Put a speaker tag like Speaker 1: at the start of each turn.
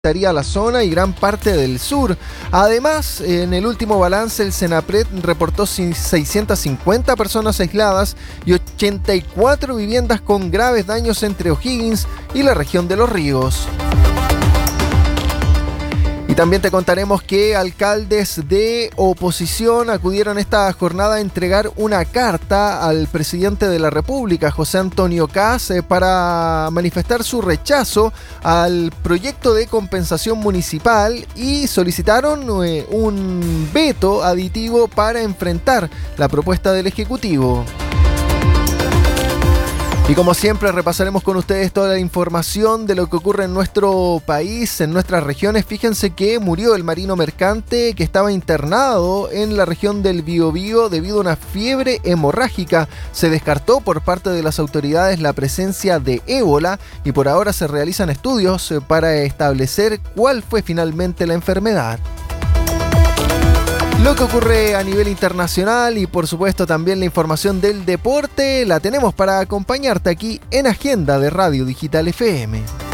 Speaker 1: afectaría la zona y gran parte del sur. Además, en el último balance, el Senapred reportó 650 personas aisladas y 84 viviendas con graves daños entre O'Higgins y la región de Los Ríos. Y también te contaremos que alcaldes de oposición acudieron esta jornada a entregar una carta al presidente de la República, José Antonio Kast, para manifestar su rechazo al proyecto de compensación municipal y solicitaron un veto aditivo para enfrentar la propuesta del Ejecutivo. Y como siempre repasaremos con ustedes toda la información de lo que ocurre en nuestro país, en nuestras regiones. Fíjense que murió el marino mercante que estaba internado en la región del Biobío debido a una fiebre hemorrágica. Se descartó por parte de las autoridades la presencia de ébola y por ahora se realizan estudios para establecer cuál fue finalmente la enfermedad. Lo que ocurre a nivel internacional y por supuesto también la información del deporte la tenemos para acompañarte aquí en Agenda de Radio Digital FM.